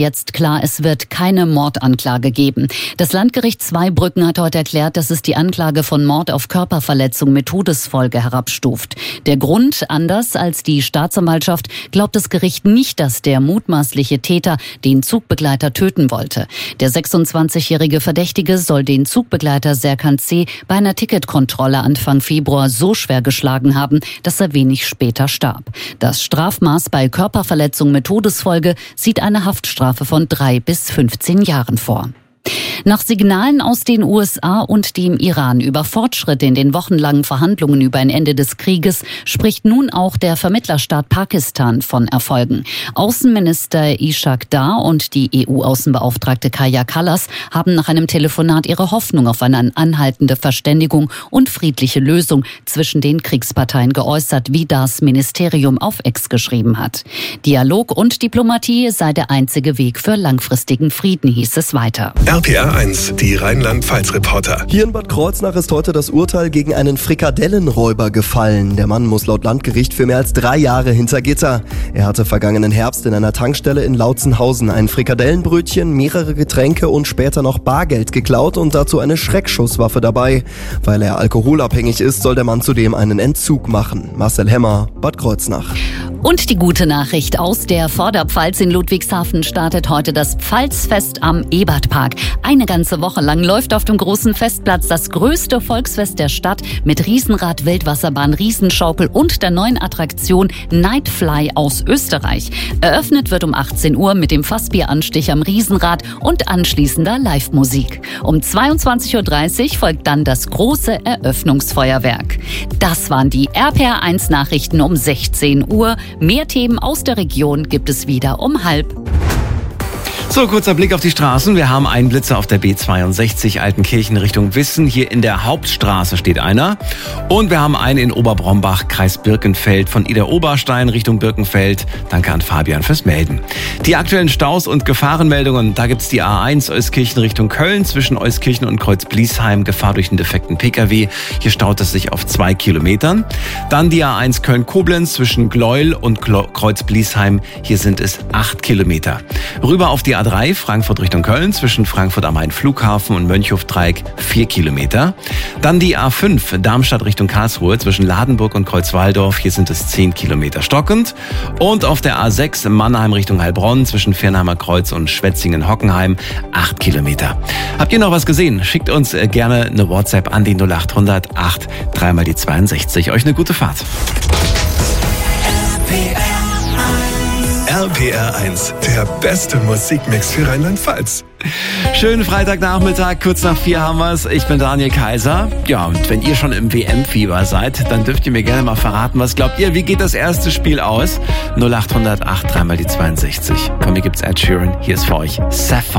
Jetzt klar, es wird keine Mordanklage geben. Das Landgericht Zweibrücken hat heute erklärt, dass es die Anklage von Mord auf Körperverletzung mit Todesfolge herabstuft. Der Grund, anders als die Staatsanwaltschaft, glaubt das Gericht nicht, dass der mutmaßliche Täter den Zugbegleiter töten wollte. Der 26-jährige Verdächtige soll den Zugbegleiter Serkan C. bei einer Ticketkontrolle Anfang Februar so schwer geschlagen haben, dass er wenig später starb. Das Strafmaß bei Körperverletzung mit Todesfolge sieht eine Haftstrafe von 3 bis 15 Jahren vor. Nach Signalen aus den USA und dem Iran über Fortschritte in den wochenlangen Verhandlungen über ein Ende des Krieges spricht nun auch der Vermittlerstaat Pakistan von Erfolgen. Außenminister Ishaq Dar und die EU-Außenbeauftragte Kaja Kallas haben nach einem Telefonat ihre Hoffnung auf eine anhaltende Verständigung und friedliche Lösung zwischen den Kriegsparteien geäußert, wie das Ministerium auf X geschrieben hat. Dialog und Diplomatie sei der einzige Weg für langfristigen Frieden, hieß es weiter. RPR 1, die Rheinland-Pfalz-Reporter. Hier in Bad Kreuznach ist heute das Urteil gegen einen Frikadellenräuber gefallen. Der Mann muss laut Landgericht für mehr als 3 Jahre hinter Gitter. Er hatte vergangenen Herbst in einer Tankstelle in Lautzenhausen ein Frikadellenbrötchen, mehrere Getränke und später noch Bargeld geklaut und dazu eine Schreckschusswaffe dabei. Weil er alkoholabhängig ist, soll der Mann zudem einen Entzug machen. Marcel Hemmer, Bad Kreuznach. Und die gute Nachricht aus der Vorderpfalz: in Ludwigshafen startet heute das Pfalzfest am Ebertpark. Eine ganze Woche lang läuft auf dem großen Festplatz das größte Volksfest der Stadt mit Riesenrad, Wildwasserbahn, Riesenschaukel und der neuen Attraktion Nightfly aus Österreich. Eröffnet wird um 18 Uhr mit dem Fassbieranstich am Riesenrad und anschließender Live-Musik. Um 22.30 Uhr folgt dann das große Eröffnungsfeuerwerk. Das waren die RPR 1 Nachrichten um 16 Uhr. Mehr Themen aus der Region gibt es wieder um 12:30. So, kurzer Blick auf die Straßen. Wir haben einen Blitzer auf der B62 Altenkirchen Richtung Wissen. Hier in der Hauptstraße steht einer. Und wir haben einen in Oberbrombach, Kreis Birkenfeld, von Idar-Oberstein Richtung Birkenfeld. Danke an Fabian fürs Melden. Die aktuellen Staus und Gefahrenmeldungen. Da gibt's die A1 Euskirchen Richtung Köln zwischen Euskirchen und Kreuz-Bliesheim. Gefahr durch einen defekten Pkw. Hier staut es sich auf 2 Kilometern. Dann die A1 Köln-Koblenz zwischen Gleuel und Kreuz-Bliesheim. Hier sind es 8 Kilometer. Rüber auf die A3 Frankfurt Richtung Köln zwischen Frankfurt am Main Flughafen und Mönchhofdreieck 4 Kilometer. Dann die A5 Darmstadt Richtung Karlsruhe zwischen Ladenburg und Kreuzwaldorf. Hier sind es 10 Kilometer stockend. Und auf der A6 Mannheim Richtung Heilbronn zwischen Viernheimer Kreuz und Schwetzingen-Hockenheim 8 Kilometer. Habt ihr noch was gesehen? Schickt uns gerne eine WhatsApp an die 0800 8 3 mal die 62. Euch eine gute Fahrt. RPR 1, der beste Musikmix für Rheinland-Pfalz. Schönen Freitagnachmittag, kurz nach 4 haben wir's. Ich bin Daniel Kaiser. Ja, und wenn ihr schon im WM-Fieber seid, dann dürft ihr mir gerne mal verraten, was glaubt ihr, wie geht das erste Spiel aus? 0800 8 3 mal die 62. Von mir gibt's Ed Sheeran. Hier ist für euch Sapphire.